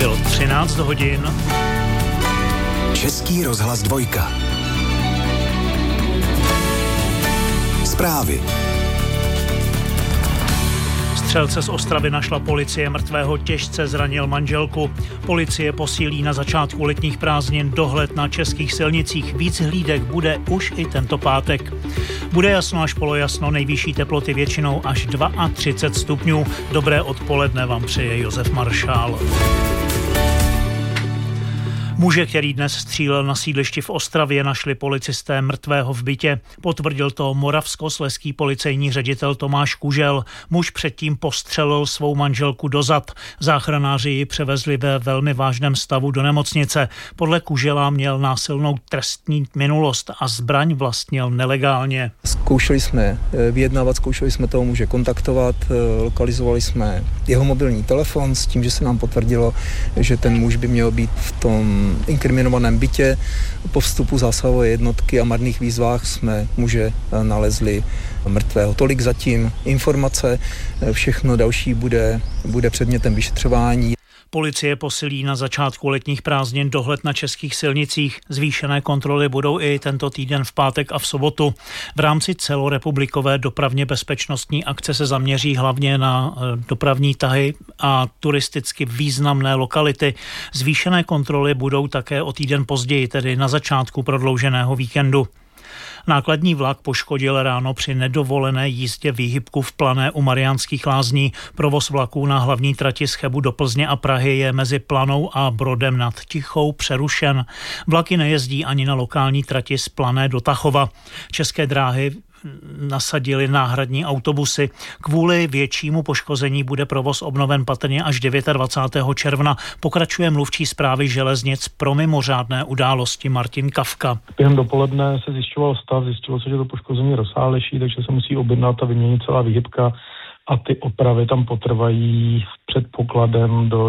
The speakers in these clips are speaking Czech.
Bylo 13 hodin. Český rozhlas 2. Zprávy. Střelce z Ostravy našla policie mrtvého, těžce zranil manželku. Policie posílí na začátku letních prázdnin dohled na českých silnicích. Víc hlídek bude už i tento pátek. Bude jasno až polojasno, nejvyšší teploty většinou až 32 stupňů. Dobré odpoledne vám přeje Josef Maršál. Muže, který dnes střílel na sídlišti v Ostravě, našli policisté mrtvého v bytě. Potvrdil to moravskoslezský policejní ředitel Tomáš Kužel. Muž předtím postřelil svou manželku do zad. Záchranáři ji převezli ve velmi vážném stavu do nemocnice. Podle Kužela měl násilnou trestní minulost a zbraň vlastnil nelegálně. Zkoušeli jsme vyjednávat, zkoušeli jsme toho muže kontaktovat, lokalizovali jsme jeho mobilní telefon s tím, že se nám potvrdilo, že ten muž by měl být v tom inkriminovaném bytě. Po vstupu zásahové jednotky a marných výzvách jsme muže nalezli mrtvého. Tolik zatím informace, všechno další bude předmětem vyšetřování. Policie posilí na začátku letních prázdnin dohled na českých silnicích. Zvýšené kontroly budou i tento týden v pátek a v sobotu. V rámci celorepublikové dopravně bezpečnostní akce se zaměří hlavně na dopravní tahy a turisticky významné lokality. Zvýšené kontroly budou také o týden později, tedy na začátku prodlouženého víkendu. Nákladní vlak poškodil ráno při nedovolené jízdě výhybku v Plané u Mariánských Lázní. Provoz vlaků na hlavní trati z Chebu do Plzně a Prahy je mezi Planou a Brodem nad Tichou přerušen. Vlaky nejezdí ani na lokální trati z Plané do Tachova. České dráhy nasadili náhradní autobusy. Kvůli většímu poškození bude provoz obnoven patrně až 29. června. Pokračuje mluvčí správy železnic pro mimořádné události Martin Kafka. Během dopoledne se zjišťoval stav, zjistilo se, že to poškození rozsáhlejší, takže se musí objednat a vyměnit celá výhybka a ty opravy tam potrvají předpokladem do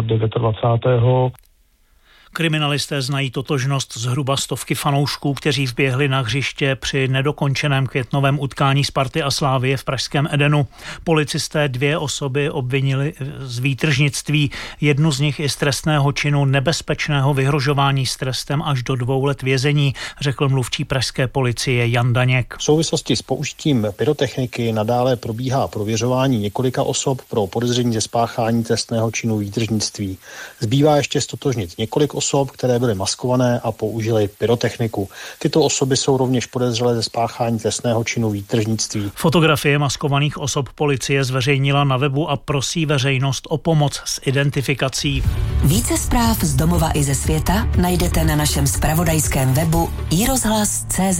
29. Kriminalisté znají totožnost zhruba 100 fanoušků, kteří vběhli na hřiště při nedokončeném květnovém utkání Sparty a Slavie v pražském Edenu. Policisté 2 osoby obvinili z výtržnictví, jednu z nich i z trestného činu nebezpečného vyhrožování s trestem až do 2 let vězení, řekl mluvčí pražské policie Jan Daněk. V souvislosti s použitím pyrotechniky nadále probíhá prověřování několika osob pro podezření ze spáchání trestného činu výtržnictví. Zbývá ještě ztotožnit několik osob, které byly maskované a použily pyrotechniku. Tyto osoby jsou rovněž podezřelé ze spáchání trestného činu výtržnictví. Fotografie maskovaných osob policie zveřejnila na webu a prosí veřejnost o pomoc s identifikací. Více zpráv z domova i ze světa najdete na našem zpravodajském webu iRozhlas.cz.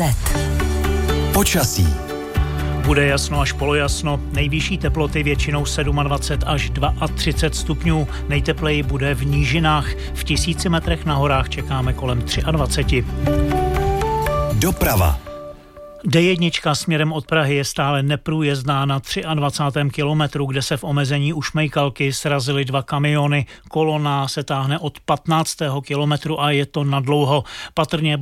Počasí. Bude jasno až polojasno, nejvyšší teploty většinou 27 až 32 stupňů, nejtepleji bude v nížinách, v 1000 metrech na horách čekáme kolem 23. Doprava. D1 směrem od Prahy je stále neprůjezdná na 23. kilometru, kde se v omezení u Šmejkalky srazily 2 kamiony. Kolona se táhne od 15. kilometru a je to nadlouho. Patrně